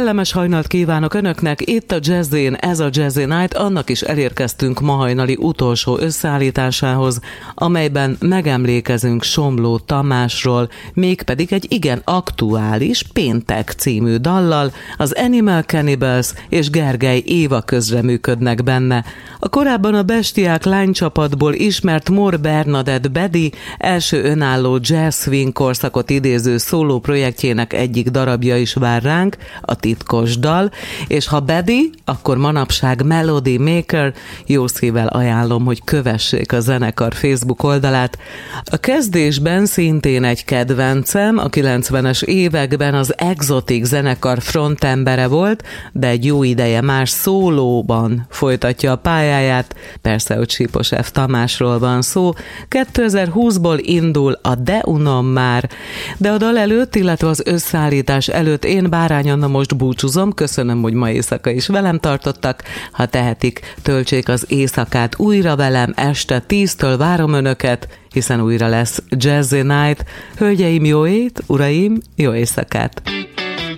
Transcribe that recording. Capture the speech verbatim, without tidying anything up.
kellemes hajnalt kívánok Önöknek, itt a Jazzin, ez a Jazzy Night, annak is elérkeztünk ma hajnali utolsó összeállításához, amelyben megemlékezünk Somló Tamásról, mégpedig egy igen aktuális Péntek című dallal, az Animal Cannibals és Gergely Éva közreműködnek benne. A korábban a Bestiák lánycsapatból ismert Mor Bernadett Bedi első önálló jazz swing korszakot idéző szóló projektjének egyik darabja is vár ránk, a Titkos dal, és ha Bedi, akkor manapság Melody Maker, jó szívvel ajánlom, hogy kövessék a zenekar Facebook oldalát. A kezdésben szintén egy kedvencem, a kilencvenes években az Exotic zenekar frontembere volt, de egy jó ideje más szólóban folytatja a pályáját, persze, hogy Sipos F. Tamásról van szó. kétezer-húszból indul a De Unom már, de a dal előtt, illetve az összeállítás előtt én Bárány Anna most búcsúzom, köszönöm, hogy ma éjszaka is velem tartottak, ha tehetik, töltsék az éjszakát újra velem, este tíztől várom Önöket, hiszen újra lesz Jazzy Night. Hölgyeim, jó ét, uraim, jó éjszakát!